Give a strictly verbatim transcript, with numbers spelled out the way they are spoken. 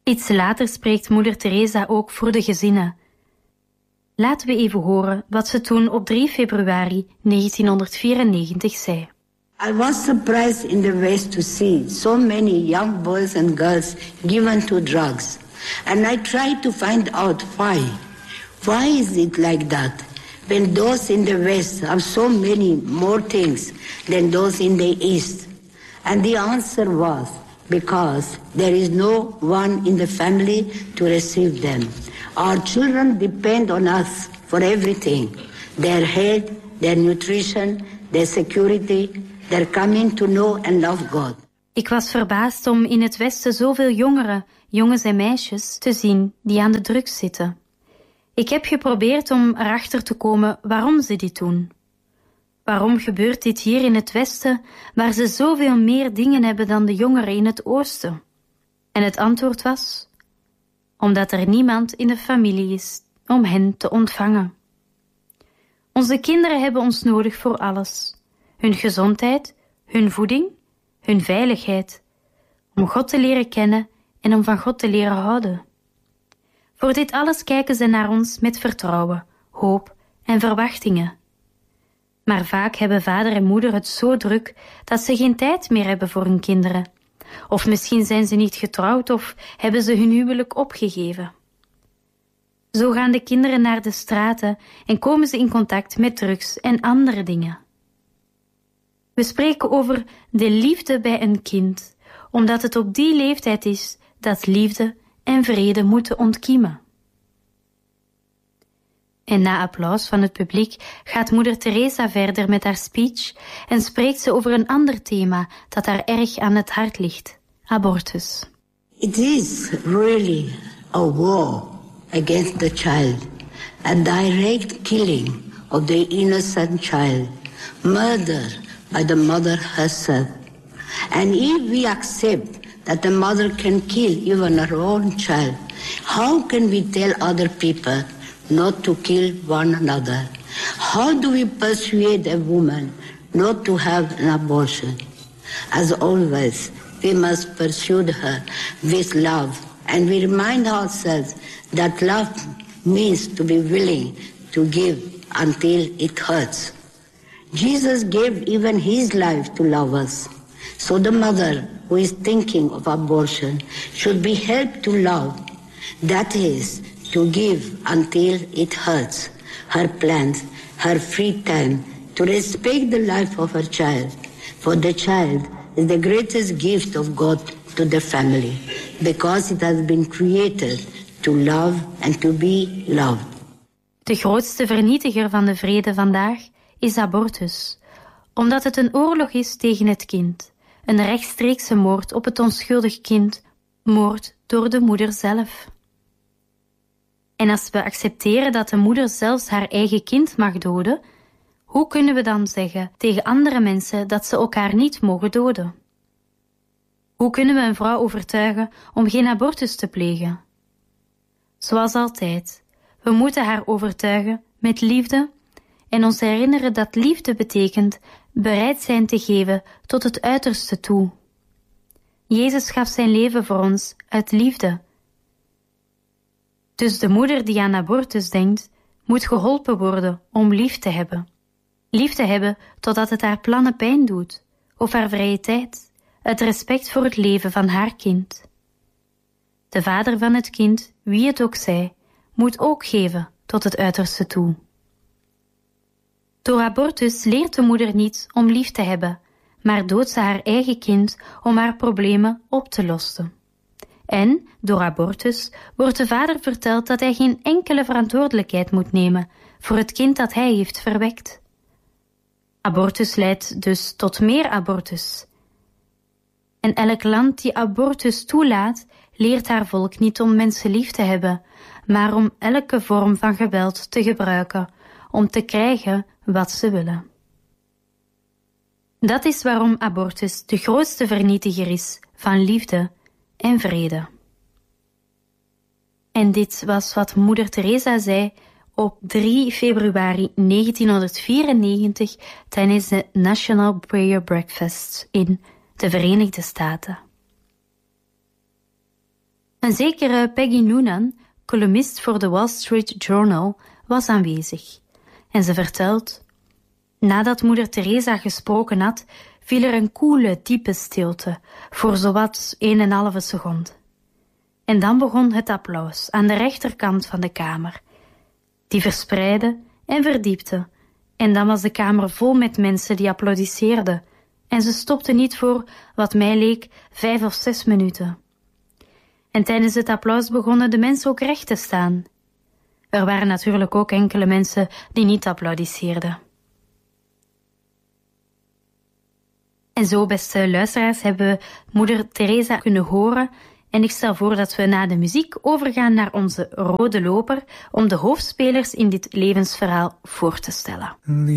Iets later spreekt moeder Teresa ook voor de gezinnen. Laten we even horen wat ze toen op drie februari negentienhonderdvierennegentig zei. I was surprised in the West to see so many young boys and girls given to drugs. And I tried to find out why. Why is it like that? When those in the West have so many more things than those in the East. And the answer was, because there is no one in the family to receive them. Our children depend on us for everything. Their health, their nutrition, their security, their coming to know and love God. Ik was verbaasd om in het Westen zoveel jongeren, jongens en meisjes, te zien die aan de drugs zitten. Ik heb geprobeerd om erachter te komen waarom ze dit doen. Waarom gebeurt dit hier in het Westen, waar ze zoveel meer dingen hebben dan de jongeren in het Oosten? En het antwoord was, omdat er niemand in de familie is om hen te ontvangen. Onze kinderen hebben ons nodig voor alles. Hun gezondheid, hun voeding, hun veiligheid. Om God te leren kennen en om van God te leren houden. Voor dit alles kijken ze naar ons met vertrouwen, hoop en verwachtingen. Maar vaak hebben vader en moeder het zo druk dat ze geen tijd meer hebben voor hun kinderen. Of misschien zijn ze niet getrouwd of hebben ze hun huwelijk opgegeven. Zo gaan de kinderen naar de straten en komen ze in contact met drugs en andere dingen. We spreken over de liefde bij een kind, omdat het op die leeftijd is dat liefde en vrede moeten ontkiemen. En na applaus van het publiek gaat moeder Teresa verder met haar speech en spreekt ze over een ander thema dat haar erg aan het hart ligt: abortus. It is really a war against the child, a direct killing of the innocent child, murder by the mother herself. And if we accept that the mother can kill even her own child, how can we tell other people not to kill one another? How do we persuade a woman not to have an abortion? As always, we must pursue her with love, and we remind ourselves that love means to be willing to give until it hurts. Jesus gave even his life to love us. So the mother who is thinking of abortion should be helped to love. That is, to give until it hurts, her plans, her free time, to respect the life of her child. For the child is the greatest gift of God to the family, because it has been created to love and to be loved. De grootste vernietiger van de vrede vandaag is abortus, omdat het een oorlog is tegen het kind, een rechtstreekse moord op het onschuldig kind, moord door de moeder zelf. En als we accepteren dat de moeder zelfs haar eigen kind mag doden, hoe kunnen we dan zeggen tegen andere mensen dat ze elkaar niet mogen doden? Hoe kunnen we een vrouw overtuigen om geen abortus te plegen? Zoals altijd, we moeten haar overtuigen met liefde en ons herinneren dat liefde betekent bereid zijn te geven tot het uiterste toe. Jezus gaf zijn leven voor ons uit liefde. Dus de moeder die aan abortus denkt, moet geholpen worden om lief te hebben. Lief te hebben totdat het haar plannen pijn doet, of haar vrije tijd, uit respect voor het leven van haar kind. De vader van het kind, wie het ook zij, moet ook geven tot het uiterste toe. Door abortus leert de moeder niet om lief te hebben, maar doodt ze haar eigen kind om haar problemen op te lossen. En, door abortus, wordt de vader verteld dat hij geen enkele verantwoordelijkheid moet nemen voor het kind dat hij heeft verwekt. Abortus leidt dus tot meer abortus. En elk land die abortus toelaat, leert haar volk niet om mensen lief te hebben, maar om elke vorm van geweld te gebruiken, om te krijgen wat ze willen. Dat is waarom abortus de grootste vernietiger is van liefde en vrede. En dit was wat moeder Teresa zei op drie februari negentienhonderdvierennegentig tijdens de National Prayer Breakfast in de Verenigde Staten. Een zekere Peggy Noonan, columnist voor de Wall Street Journal, was aanwezig. En ze vertelt: nadat moeder Teresa gesproken had, viel er een koele, diepe stilte voor zowat een en halve seconde. En dan begon het applaus aan de rechterkant van de kamer. Die verspreidde en verdiepte. En dan was de kamer vol met mensen die applaudisseerden. En ze stopte niet voor, wat mij leek, vijf of zes minuten. En tijdens het applaus begonnen de mensen ook recht te staan. Er waren natuurlijk ook enkele mensen die niet applaudisseerden. En zo, beste luisteraars, hebben we moeder Teresa kunnen horen. En ik stel voor dat we na de muziek overgaan naar onze rode loper om de hoofdspelers in dit levensverhaal voor te stellen.